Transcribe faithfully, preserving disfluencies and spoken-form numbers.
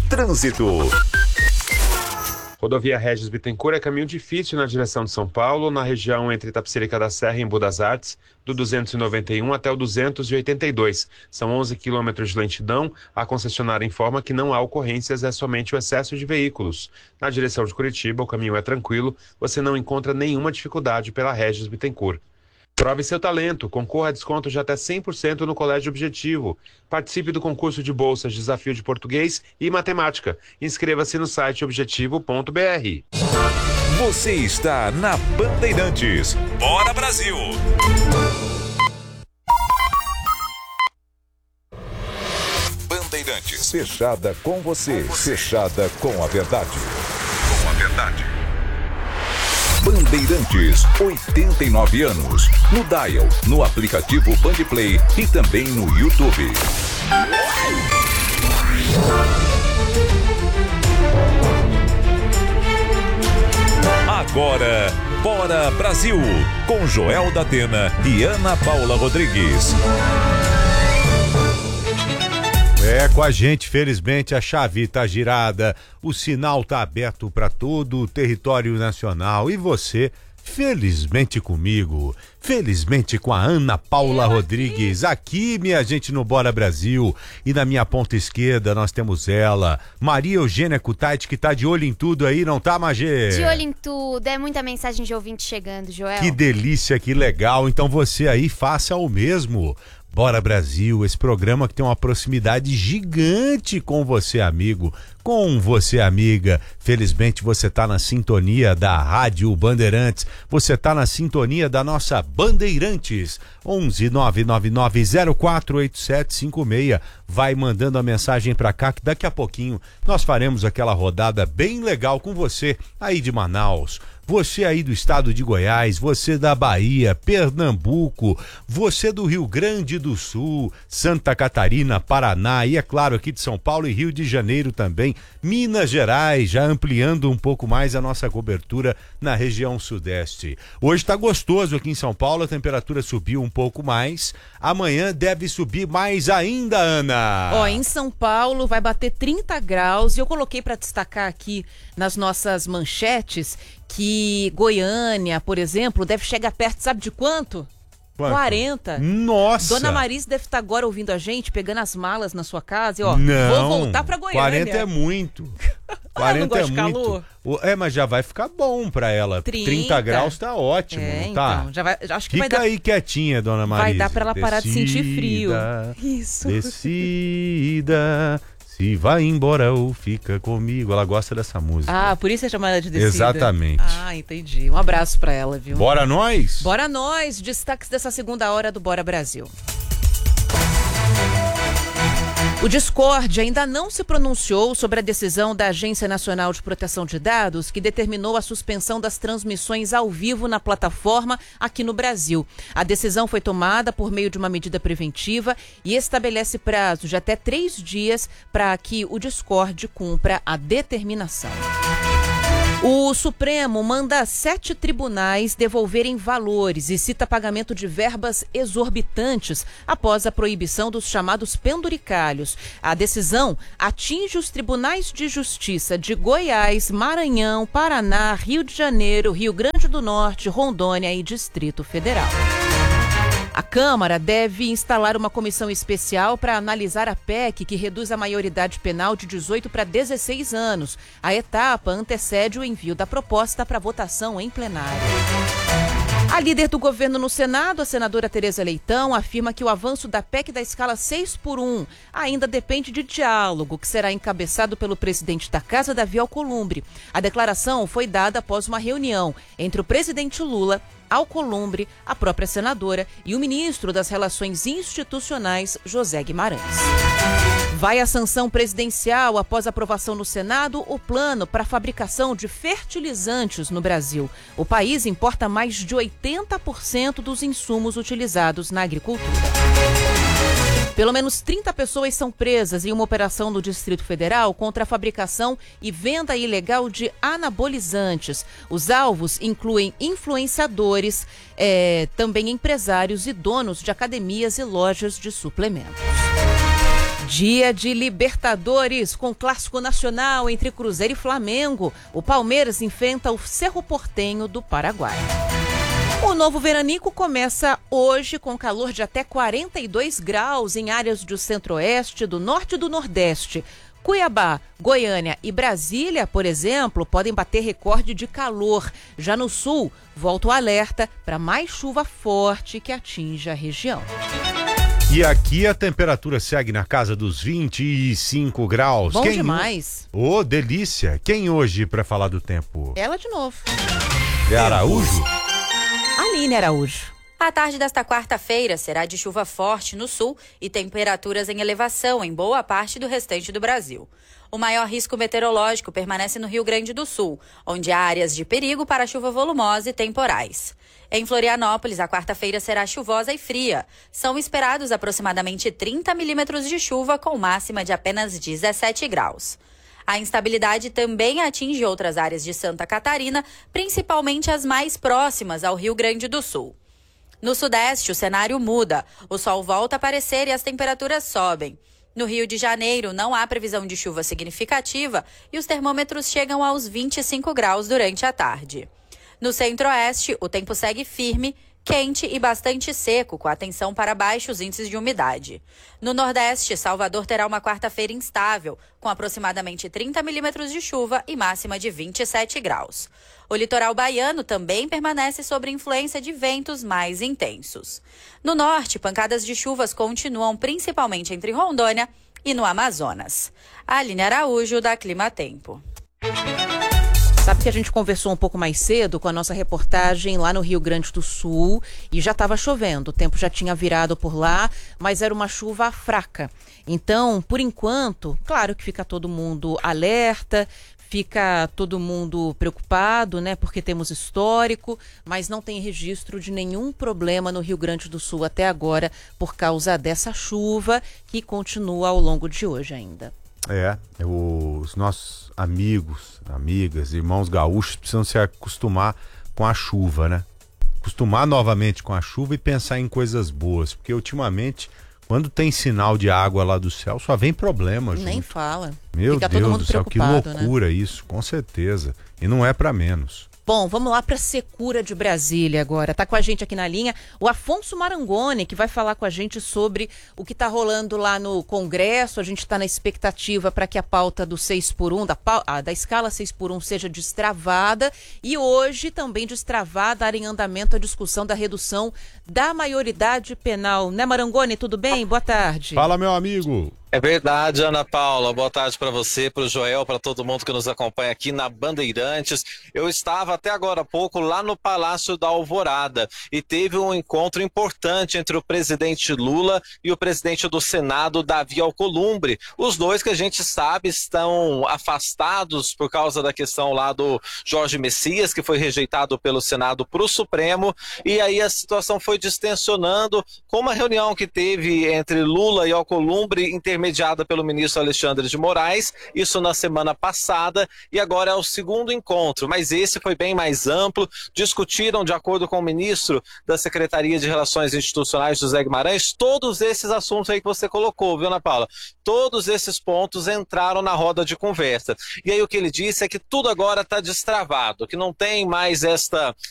Trânsito. Rodovia Regis Bittencourt é caminho difícil na direção de São Paulo, na região entre Itapecerica da Serra e Embu das Artes, do duzentos e noventa e um até o duzentos e oitenta e dois. São onze quilômetros de lentidão. A concessionária informa que não há ocorrências, é somente o excesso de veículos. Na direção de Curitiba, o caminho é tranquilo, você não encontra nenhuma dificuldade pela Regis Bittencourt. Prove seu talento, concorra a desconto de até cem por cento no Colégio Objetivo. Participe do concurso de bolsas Desafio de Português e Matemática. Inscreva-se no site objetivo ponto b r. Você está na Bandeirantes. Bora Brasil! Bandeirantes. Fechada com você. Fechada com a verdade. Com a verdade. Bandeirantes, oitenta e nove anos. No Dial, no aplicativo Bandplay e também no YouTube. Agora, Bora Brasil, com Joel da Atena e Ana Paula Rodrigues. É, com a gente, felizmente, a chave tá girada, o sinal tá aberto para todo o território nacional e você, felizmente comigo, felizmente com a Ana Paula Eu Rodrigues, aqui. aqui, minha gente, no Bora Brasil. E na minha ponta esquerda nós temos ela, Maria Eugênia Kutaiti, que tá de olho em tudo aí, não tá, Magê? De olho em tudo, é muita mensagem de ouvinte chegando, Joel. Que delícia, que legal, então você aí faça o mesmo. Bora Brasil, esse programa que tem uma proximidade gigante com você, amigo, com você, amiga. Felizmente você está na sintonia da Rádio Bandeirantes, você está na sintonia da nossa Bandeirantes. onze nove nove nove zero quatro oito sete cinco seis. Vai mandando a mensagem para cá que daqui a pouquinho nós faremos aquela rodada bem legal com você aí de Manaus. Você aí do estado de Goiás, você da Bahia, Pernambuco, você do Rio Grande do Sul, Santa Catarina, Paraná e, é claro, aqui de São Paulo e Rio de Janeiro também, Minas Gerais, já ampliando um pouco mais a nossa cobertura na região sudeste. Hoje tá gostoso aqui em São Paulo, a temperatura subiu um pouco mais, amanhã deve subir mais ainda, Ana. Ó, em São Paulo vai bater trinta graus e eu coloquei para destacar aqui nas nossas manchetes que Goiânia, por exemplo, deve chegar perto, sabe de quanto? Quanto? quarenta. Nossa! Dona Marisa deve estar agora ouvindo a gente, pegando as malas na sua casa e ó, não, vou voltar pra Goiânia. quarenta é muito. quarenta não é muito. Calor. É, mas já vai ficar bom pra ela. trinta, trinta graus tá ótimo, é, não tá? Então, já vai, acho que Fica vai dar... aí quietinha, Dona Marisa. Vai dar pra ela parar Descida, de sentir frio. Isso. Decida. Se vai embora ou fica comigo. Ela gosta dessa música. Ah, por isso é chamada de Decida. Exatamente. Ah, entendi. Um abraço pra ela, viu? Bora nós? Bora nós. Destaques dessa segunda hora do Bora Brasil. O Discord ainda não se pronunciou sobre a decisão da Agência Nacional de Proteção de Dados que determinou a suspensão das transmissões ao vivo na plataforma aqui no Brasil. A decisão foi tomada por meio de uma medida preventiva e estabelece prazo de até três dias para que o Discord cumpra a determinação. O Supremo manda sete tribunais devolverem valores e cita pagamento de verbas exorbitantes após a proibição dos chamados penduricalhos. A decisão atinge os tribunais de justiça de Goiás, Maranhão, Paraná, Rio de Janeiro, Rio Grande do Norte, Rondônia e Distrito Federal. A Câmara deve instalar uma comissão especial para analisar a P E C que reduz a maioridade penal de dezoito para dezesseis anos. A etapa antecede o envio da proposta para votação em plenário. A líder do governo no Senado, a senadora Tereza Leitão, afirma que o avanço da P E C da escala seis por um ainda depende de diálogo, que será encabeçado pelo presidente da Casa, Davi Alcolumbre. A declaração foi dada após uma reunião entre o presidente Lula, Alcolumbre, a própria senadora e o ministro das Relações Institucionais, José Guimarães. Vai a sanção presidencial após aprovação no Senado o plano para a fabricação de fertilizantes no Brasil. O país importa mais de oitenta por cento dos insumos utilizados na agricultura. Pelo menos trinta pessoas são presas em uma operação no Distrito Federal contra a fabricação e venda ilegal de anabolizantes. Os alvos incluem influenciadores, é, também empresários e donos de academias e lojas de suplementos. Dia de Libertadores, com clássico nacional entre Cruzeiro e Flamengo. O Palmeiras enfrenta o Cerro Porteño do Paraguai. O novo veranico começa hoje com calor de até quarenta e dois graus em áreas do centro-oeste, do norte e do nordeste. Cuiabá, Goiânia e Brasília, por exemplo, podem bater recorde de calor. Já no sul, volta o alerta para mais chuva forte que atinja a região. E aqui a temperatura segue na casa dos vinte e cinco graus. Bom Quem... demais. Ô, oh, delícia. Quem hoje para falar do tempo? Ela de novo. É Araújo? Aline Araújo. A tarde desta quarta-feira será de chuva forte no sul e temperaturas em elevação em boa parte do restante do Brasil. O maior risco meteorológico permanece no Rio Grande do Sul, onde há áreas de perigo para chuva volumosa e temporais. Em Florianópolis, a quarta-feira será chuvosa e fria. São esperados aproximadamente trinta milímetros de chuva, com máxima de apenas dezessete graus. A instabilidade também atinge outras áreas de Santa Catarina, principalmente as mais próximas ao Rio Grande do Sul. No sudeste, o cenário muda. O sol volta a aparecer e as temperaturas sobem. No Rio de Janeiro, não há previsão de chuva significativa e os termômetros chegam aos vinte e cinco graus durante a tarde. No centro-oeste, o tempo segue firme, quente e bastante seco, com atenção para baixos índices de umidade. No Nordeste, Salvador terá uma quarta-feira instável, com aproximadamente trinta milímetros de chuva e máxima de vinte e sete graus. O litoral baiano também permanece sob influência de ventos mais intensos. No Norte, pancadas de chuvas continuam principalmente entre Rondônia e no Amazonas. Aline Araújo, da Clima Tempo. Sabe que a gente conversou um pouco mais cedo com a nossa reportagem lá no Rio Grande do Sul e já estava chovendo, o tempo já tinha virado por lá, mas era uma chuva fraca. Então, por enquanto, claro que fica todo mundo alerta, fica todo mundo preocupado, né, porque temos histórico, mas não tem registro de nenhum problema no Rio Grande do Sul até agora por causa dessa chuva que continua ao longo de hoje ainda. É, os nossos amigos, amigas, irmãos gaúchos precisam se acostumar com a chuva, né? Acostumar novamente com a chuva e pensar em coisas boas, porque ultimamente, quando tem sinal de água lá do céu, só vem problema junto. Nem fala. Meu Fica Deus todo mundo do céu, que loucura, né? Isso, com certeza. E não é pra menos. Bom, vamos lá para a Secura de Brasília agora. Tá com a gente aqui na linha o Afonso Marangoni, que vai falar com a gente sobre o que está rolando lá no Congresso. A gente está na expectativa para que a pauta do seis por um, da, ah, da escala seis por um, seja destravada. E hoje também destravada, em andamento a discussão da redução da maioridade penal. Né, Marangoni? Tudo bem? Boa tarde. Fala, meu amigo. É verdade, Ana Paula. Boa tarde para você, para o Joel, para todo mundo que nos acompanha aqui na Bandeirantes. Eu estava até agora há pouco lá no Palácio da Alvorada e teve um encontro importante entre o presidente Lula e o presidente do Senado, Davi Alcolumbre. Os dois que a gente sabe estão afastados por causa da questão lá do Jorge Messias, que foi rejeitado pelo Senado para o Supremo. E aí a situação foi distensionando com uma reunião que teve entre Lula e Alcolumbre, intermediada pelo ministro Alexandre de Moraes, isso na semana passada, e agora é o segundo encontro, mas esse foi bem mais amplo. Discutiram, de acordo com o ministro da Secretaria de Relações Institucionais, José Guimarães, todos esses assuntos aí que você colocou, viu, Ana Paula? Todos esses pontos entraram na roda de conversa. E aí o que ele disse é que tudo agora está destravado, que não tem mais esta